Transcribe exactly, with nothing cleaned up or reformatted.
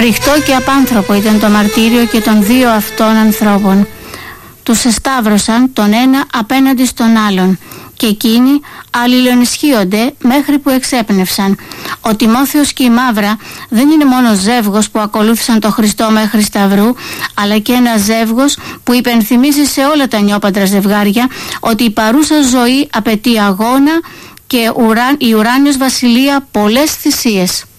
Φρικτό και απάνθρωπο ήταν το μαρτύριο και των δύο αυτών ανθρώπων. Τους εσταύρωσαν τον ένα απέναντι στον άλλον και εκείνοι αλληλοενισχύονται μέχρι που εξέπνευσαν. Ο Τιμόθεος και η Μαύρα δεν είναι μόνο ζεύγος που ακολούθησαν τον Χριστό μέχρι σταυρού, αλλά και ένα ζεύγος που υπενθυμίζει σε όλα τα νιόπαντρα ζευγάρια ότι η παρούσα ζωή απαιτεί αγώνα και ουρά, η ουράνιος βασιλεία πολλές θυσίες.